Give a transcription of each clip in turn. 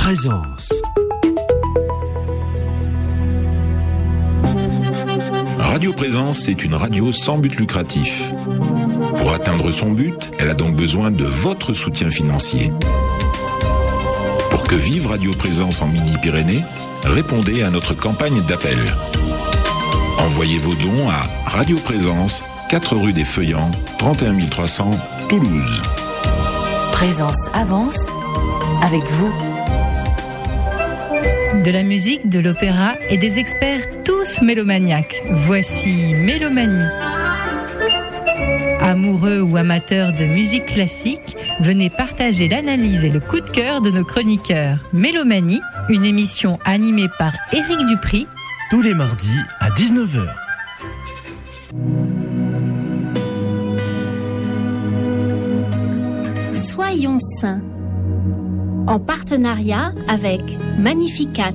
Présence. Radio Présence, c'est une radio sans but lucratif. Pour atteindre son but, elle a donc besoin de votre soutien financier. Pour que vive Radio Présence en Midi-Pyrénées, répondez à notre campagne d'appel. Envoyez vos dons à Radio Présence, 4 rue des Feuillants, 31 300, Toulouse. Présence avance avec vous. De la musique, de l'opéra et des experts tous mélomaniaques. Voici Mélomanie. Amoureux ou amateurs de musique classique, venez partager l'analyse et le coup de cœur de nos chroniqueurs. Mélomanie, une émission animée par Éric Dupri. Tous les mardis à 19h. Soyons saints. En partenariat avec Magnificat.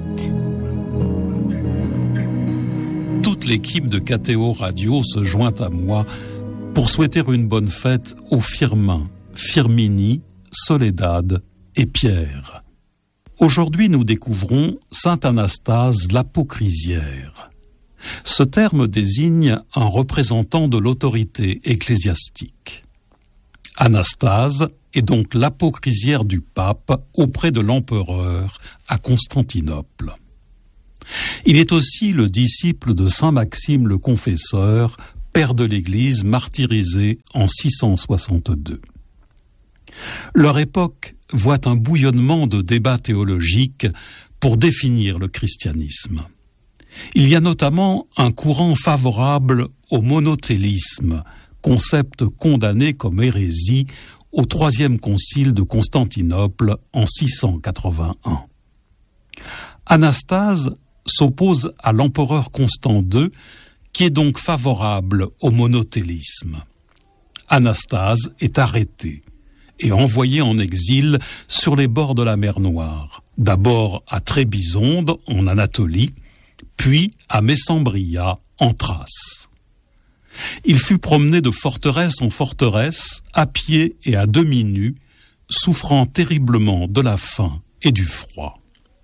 Toute l'équipe de KTO Radio se joint à moi pour souhaiter une bonne fête aux Firmin, Firmini, Soledad et Pierre. Aujourd'hui, nous découvrons Saint Anastase l'Apocrisiaire. Ce terme désigne un représentant de l'autorité ecclésiastique. Anastase est donc l'apocrisiaire du pape auprès de l'empereur à Constantinople. Il est aussi le disciple de saint Maxime le Confesseur, père de l'Église martyrisé en 662. Leur époque voit un bouillonnement de débats théologiques pour définir le christianisme. Il y a notamment un courant favorable au monothélisme, concept condamné comme hérésie au troisième concile de Constantinople en 681. Anastase s'oppose à l'empereur Constant II, qui est donc favorable au monothélisme. Anastase est arrêté et envoyé en exil sur les bords de la mer Noire, d'abord à Trébizonde en Anatolie, puis à Messembria en Thrace. Il fut promené de forteresse en forteresse, à pied et à demi nu, souffrant terriblement de la faim et du froid.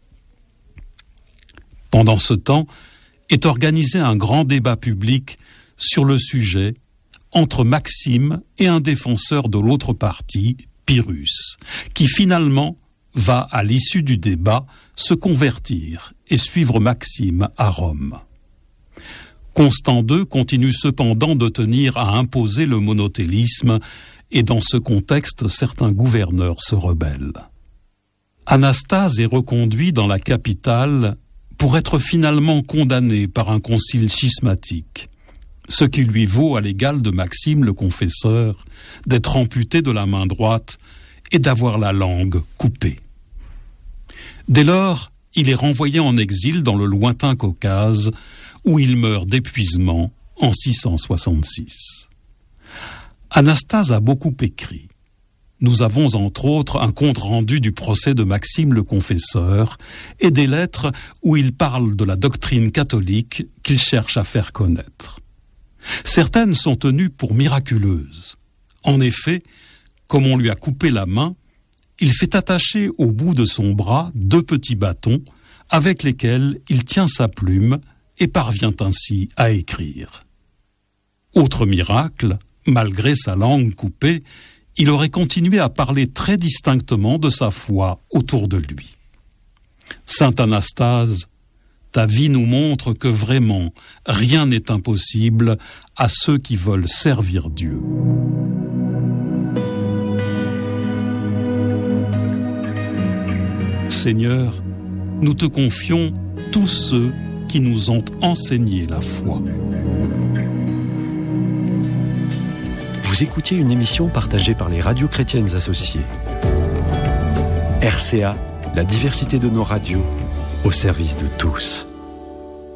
Pendant ce temps, est organisé un grand débat public sur le sujet entre Maxime et un défenseur de l'autre parti, Pyrrhus, qui finalement va, à l'issue du débat, se convertir et suivre Maxime à Rome. Constant II continue cependant de tenir à imposer le monothélisme et dans ce contexte, certains gouverneurs se rebellent. Anastase est reconduit dans la capitale pour être finalement condamné par un concile schismatique, ce qui lui vaut à l'égal de Maxime le Confesseur d'être amputé de la main droite et d'avoir la langue coupée. Dès lors, il est renvoyé en exil dans le lointain Caucase, où il meurt d'épuisement en 666. Anastase a beaucoup écrit. Nous avons entre autres un compte-rendu du procès de Maxime le Confesseur et des lettres où il parle de la doctrine catholique qu'il cherche à faire connaître. Certaines sont tenues pour miraculeuses. En effet, comme on lui a coupé la main, il fait attacher au bout de son bras 2 petits bâtons avec lesquels il tient sa plume et parvient ainsi à écrire. Autre miracle, malgré sa langue coupée, il aurait continué à parler très distinctement de sa foi autour de lui. Saint Anastase, ta vie nous montre que vraiment rien n'est impossible à ceux qui veulent servir Dieu. Seigneur, nous te confions tous ceux qui nous ont enseigné la foi. Vous écoutiez une émission partagée par les radios chrétiennes associées. RCA, la diversité de nos radios, au service de tous.